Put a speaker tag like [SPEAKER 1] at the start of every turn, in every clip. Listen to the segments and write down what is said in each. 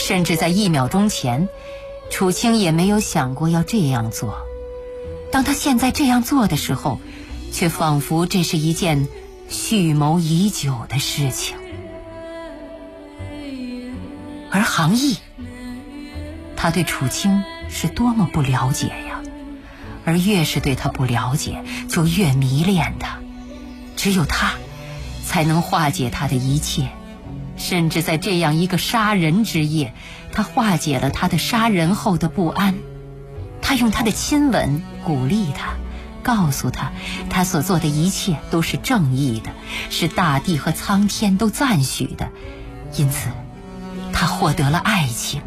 [SPEAKER 1] 甚至在1秒钟前，楚清也没有想过要这样做。当他现在这样做的时候，却仿佛这是一件蓄谋已久的事情。而杭义，他对楚清是多么不了解呀！而越是对他不了解，就越迷恋他。只有他才能化解他的一切，甚至在这样一个杀人之夜，他化解了他的杀人后的不安。他用他的亲吻鼓励他，告诉他，他所做的一切都是正义的，是大地和苍天都赞许的，因此他获得了爱情。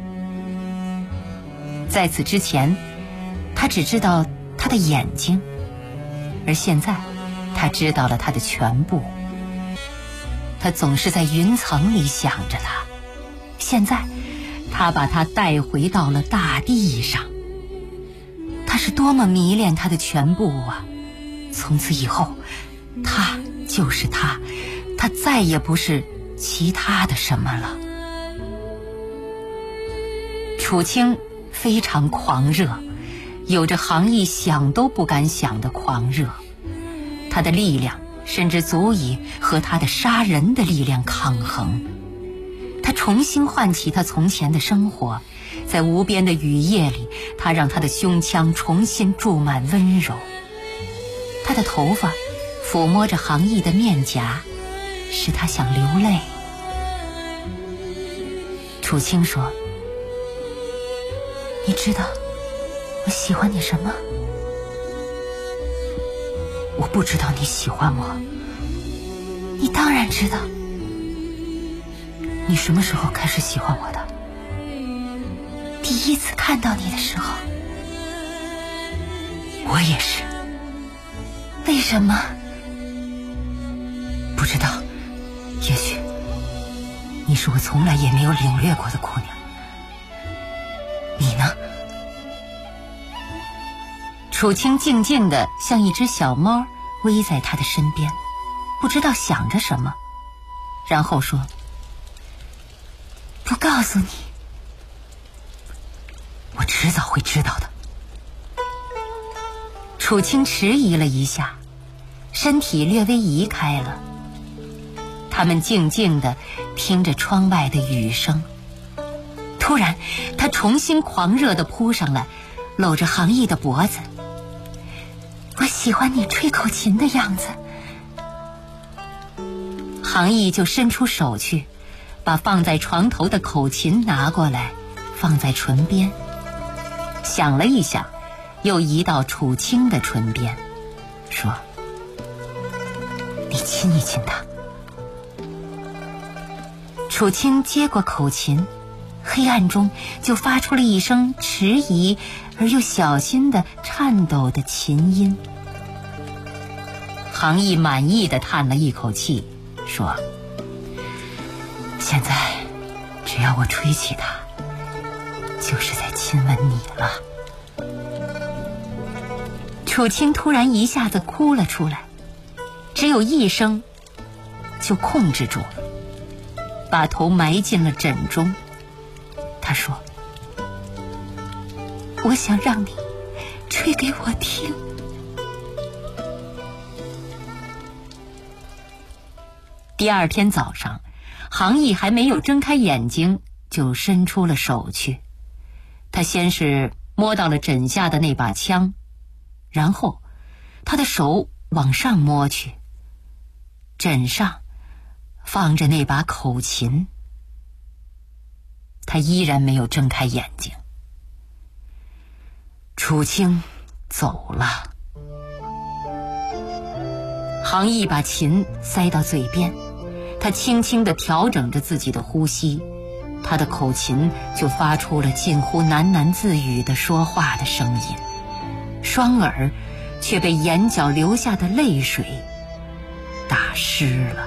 [SPEAKER 1] 在此之前，他只知道他的眼睛，而现在他知道了他的全部。他总是在云层里想着他，现在他把他带回到了大地上。他是多么迷恋他的全部啊！从此以后，他就是他，他再也不是其他的什么了。楚清非常狂热，有着杭义想都不敢想的狂热。他的力量甚至足以和他的杀人的力量抗衡。他重新唤起他从前的生活，在无边的雨夜里，他让他的胸腔重新注满温柔。他的头发抚摸着杭义的面颊，使他想流泪。楚清说：“你知道我喜欢你什么？”“我不知道你喜欢我。”“你当然知道。”“你什么时候开始喜欢我的？”“第一次看到你的时候。”“我也是。”“为什么？”“不知道，也许你是我从来也没有领略过的姑娘。你呢？”楚清静静地像一只小猫偎在他的身边，不知道想着什么，然后说：“不告诉你，我迟早会知道的。”楚清迟疑了一下，身体略微移开了。他们静静地听着窗外的雨声。突然，他重新狂热地扑上来，搂着杭义的脖子。“我喜欢你吹口琴的样子。”杭义就伸出手去，把放在床头的口琴拿过来，放在唇边，想了一下，又移到楚清的唇边，说：“你亲一亲他。”楚清接过口琴，黑暗中就发出了一声迟疑而又小心的颤抖的琴音。杭义满意地叹了一口气，说：“现在只要我吹起它，就是在亲吻你了。”楚清突然一下子哭了出来，只有一声就控制住了，把头埋进了枕中。他说：“我想让你吹给我听。”第二天早上，杭义还没有睁开眼睛，就伸出了手去。他先是摸到了枕下的那把枪，然后他的手往上摸去，枕上放着那把口琴。他依然没有睁开眼睛。楚清走了。杭义把琴塞到嘴边，他轻轻地调整着自己的呼吸，他的口琴就发出了近乎喃喃自语的说话的声音，双耳却被眼角流下的泪水打湿了。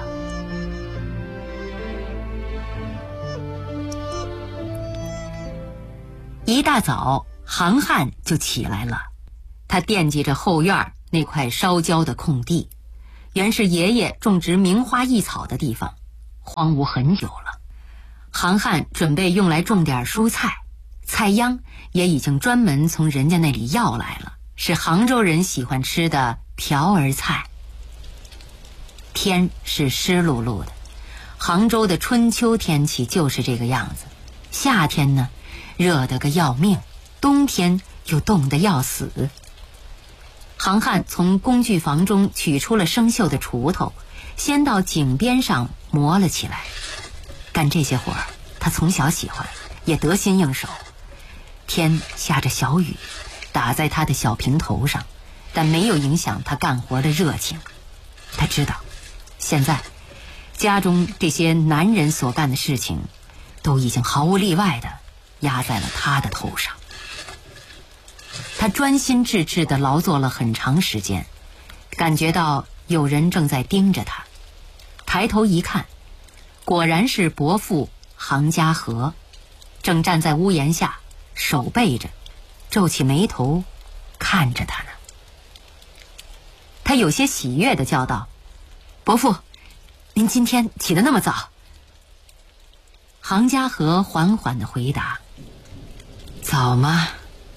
[SPEAKER 1] 一大早，杭汉就起来了。他惦记着后院那块烧焦的空地，原是爷爷种植名花异草的地方，荒芜很久了。 杭汉准备用来种点蔬菜，菜秧也已经专门从人家那里要来了，是杭州人喜欢吃的瓢儿菜。天是湿漉漉的，杭州的春秋天气就是这个样子。夏天呢，热得个要命，冬天又冻得要死。杭汉从工具房中取出了生锈的锄头，先到井边上磨了起来。干这些活儿，他从小喜欢，也得心应手。天下着小雨，打在他的小平头上，但没有影响他干活的热情。他知道，现在家中这些男人所干的事情，都已经毫无例外地压在了他的头上。他专心致志地劳作了很长时间，感觉到有人正在盯着他。抬头一看，果然是伯父杭家和，正站在屋檐下，手背着，皱起眉头看着他呢。他有些喜悦地叫道：“伯父，您今天起得那么早？”杭家和缓缓地回答：“早吗？”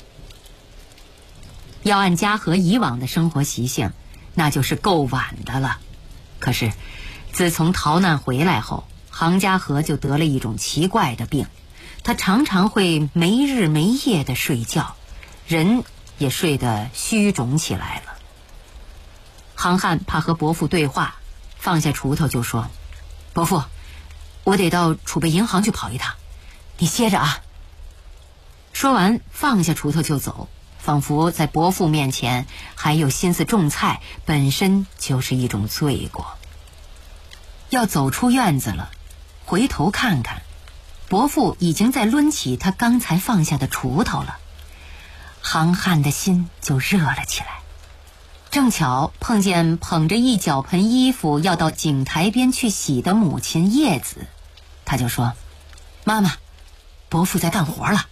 [SPEAKER 1] 要按家和以往的生活习性，那就是够晚的了。可是自从逃难回来后，杭家和就得了一种奇怪的病，他常常会没日没夜地睡觉，人也睡得虚肿起来了。杭汉怕和伯父对话，放下锄头就说：“伯父，我得到储备银行去跑一趟，你歇着啊。”说完放下锄头就走，仿佛在伯父面前还有心思种菜，本身就是一种罪过。要走出院子了，回头看看，伯父已经在抡起他刚才放下的锄头了。杭汉的心就热了起来，正巧碰见捧着一脚盆衣服要到井台边去洗的母亲叶子，他就说：“妈妈，伯父在干活了。”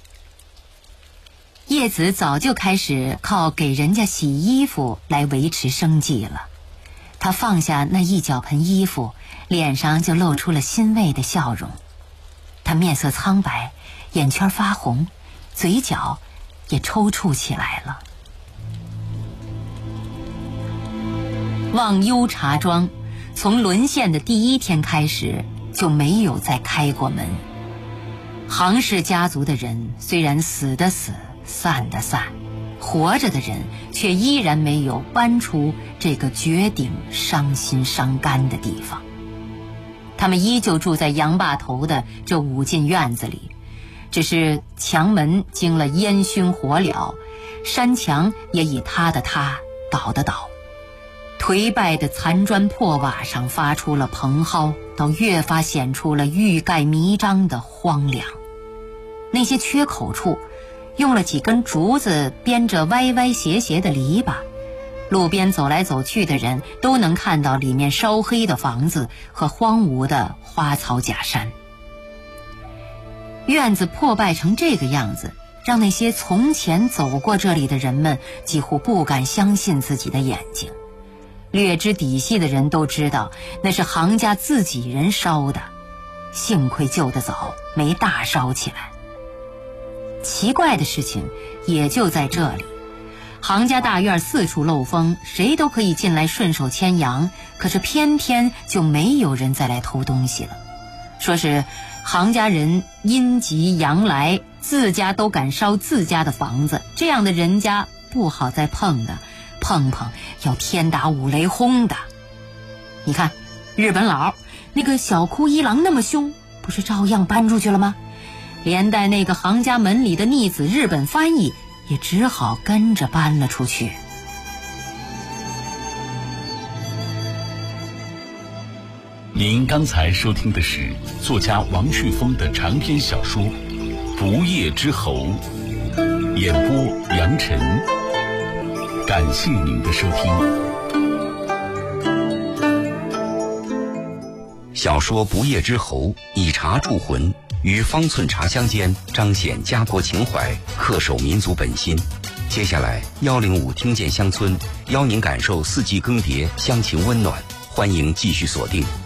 [SPEAKER 1] 叶子早就开始靠给人家洗衣服来维持生计了。他放下那一脚盆衣服，脸上就露出了欣慰的笑容。他面色苍白，眼圈发红，嘴角也抽搐起来了。忘忧茶庄从沦陷的第一天开始就没有再开过门。杭氏家族的人虽然死的死，散的散，活着的人却依然没有搬出这个绝顶伤心伤肝的地方。他们依旧住在杨坝头的这5进院子里，只是墙门经了烟熏火燎，山墙也以塌的塌，倒的倒，颓败的残砖破瓦上发出了蓬蒿，倒越发显出了欲盖弥彰的荒凉。那些缺口处用了几根竹子编着歪歪斜斜的篱笆，路边走来走去的人都能看到里面烧黑的房子和荒芜的花草假山。院子破败成这个样子，让那些从前走过这里的人们几乎不敢相信自己的眼睛。略知底细的人都知道，那是杭家自己人烧的，幸亏救得早，没大烧起来。奇怪的事情也就在这里，杭家大院四处漏风，谁都可以进来顺手牵羊，可是偏偏就没有人再来偷东西了。说是杭家人阴极阳来，自家都敢烧自家的房子，这样的人家不好再碰的，碰碰要天打五雷轰的。你看日本佬那个小哭一郎那么凶，不是照样搬出去了吗？连带那个杭家门里的逆子日本翻译也只好跟着搬了出去。
[SPEAKER 2] 您刚才收听的是作家王旭峰的长篇小说《不夜之侯》，演播杨晨。感谢您的收听。
[SPEAKER 3] 小说《不夜之侯》以茶铸魂，与方寸茶香间彰显家国情怀，恪守民族本心。接下来105听见乡村邀您感受四季更迭，乡情温暖。欢迎继续锁定。